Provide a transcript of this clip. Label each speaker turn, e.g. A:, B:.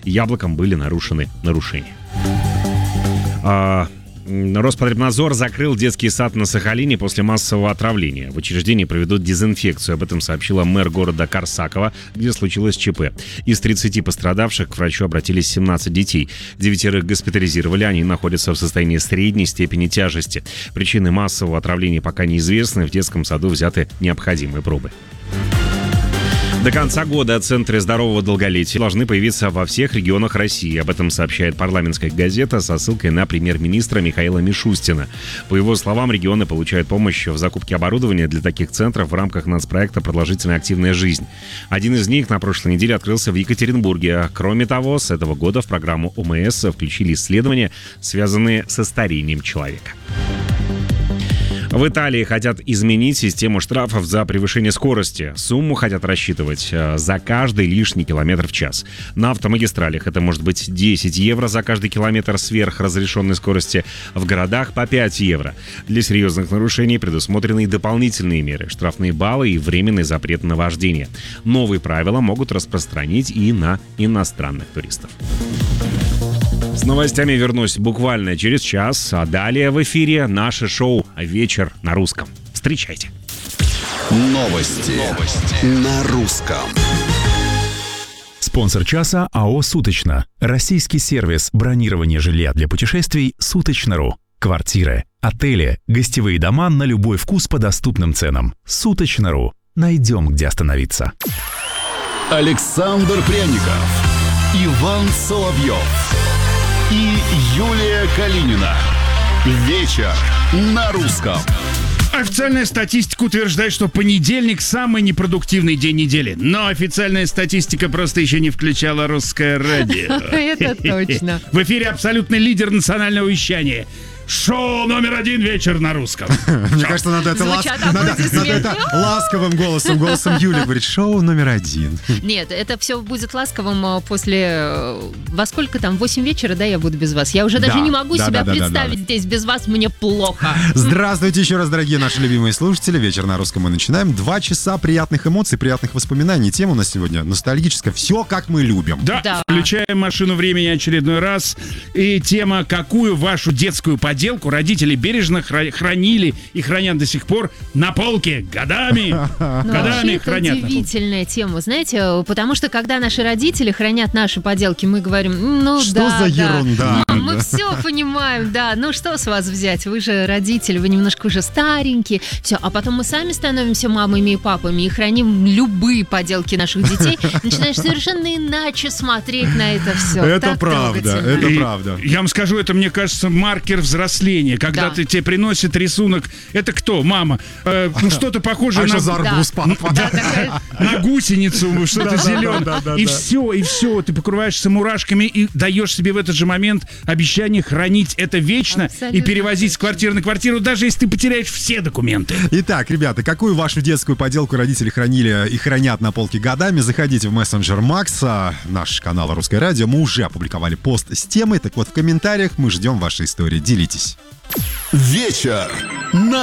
A: яблоком были нарушения. Роспотребнадзор закрыл детский сад на Сахалине после массового отравления. В учреждении проведут дезинфекцию. Об этом сообщила мэр города Корсакова, где случилось ЧП. Из 30 пострадавших к врачу обратились 17 детей. 9 госпитализировали, они находятся в состоянии средней степени тяжести. Причины массового отравления пока неизвестны. В детском саду взяты необходимые пробы. До конца года центры здорового долголетия должны появиться во всех регионах России. Об этом сообщает парламентская газета со ссылкой на премьер-министра Михаила Мишустина. По его словам, регионы получают помощь в закупке оборудования для таких центров в рамках нацпроекта «Продолжительная активная жизнь». Один из них на прошлой неделе открылся в Екатеринбурге. Кроме того, с этого года в программу ОМС включили исследования, связанные со старением человека. В Италии хотят изменить систему штрафов за превышение скорости. Сумму хотят рассчитывать за каждый лишний километр в час. На автомагистралях это может быть 10 евро за каждый километр сверх разрешенной скорости. В городах по 5 евро. Для серьезных нарушений предусмотрены и дополнительные меры. Штрафные баллы и временный запрет на вождение. Новые правила могут распространить и на иностранных туристов. С новостями вернусь буквально через час, а далее в эфире наше шоу «Вечер на русском». Встречайте.
B: Новости на русском.
C: Спонсор часа АО «Суточно». Российский сервис бронирования жилья для путешествий «Суточно.ру». Квартиры, отели, гостевые дома на любой вкус по доступным ценам. «Суточно.ру». Найдем, где остановиться.
B: Александр Пряников, Иван Соловьев и Юлия Калинина. Вечер на русском.
D: Официальная статистика утверждает, что понедельник – самый непродуктивный день недели. Но официальная статистика просто еще не включала русское радио.
E: Это точно.
D: В эфире абсолютный лидер национального вещания. Шоу номер 1 «Вечер на русском».
F: Мне кажется, надо это ласковым голосом Юли говорить. Шоу номер 1.
E: Нет, это все будет ласковым после... Во сколько там? 8 вечера, да, я буду без вас? Я уже даже не могу себя представить здесь без вас. Мне плохо.
F: Здравствуйте еще раз, дорогие наши любимые слушатели. «Вечер на русском» мы начинаем. 2 часа приятных эмоций, приятных воспоминаний. Тема у нас сегодня ностальгическая. Все, как мы любим.
D: Да, включаем машину времени очередной раз. И тема, какую вашу детскую поделку родители бережно хранили и хранят до сих пор на полке годами. Годами хранят.
E: Это удивительная тема, знаете, потому что когда наши родители хранят наши поделки, мы говорим,
F: что за ерунда?
E: Мам, мы все понимаем, да, что с вас взять? Вы же родители, вы немножко уже старенькие. Все, а потом мы сами становимся мамами и папами и храним любые поделки наших детей. Начинаешь совершенно иначе смотреть на это все.
F: Это правда, это правда.
D: Я вам скажу, это, мне кажется, маркер взросления. Когда тебе приносит рисунок, это кто? Мама. Что-то похожее на...
F: арбуз, папа.
D: На гусеницу, что-то зеленое. И все, ты покрываешься мурашками и даешь себе в этот же момент обещание хранить это вечно и перевозить с квартиры на квартиру, даже если ты потеряешь все документы.
F: Итак, ребята, какую вашу детскую поделку родители хранили и хранят на полке годами? Заходите в мессенджер Макса, наш канал «Русское радио». Мы уже опубликовали пост с темой. Так вот, в комментариях мы ждем ваши истории. Делитесь.
B: Вечер на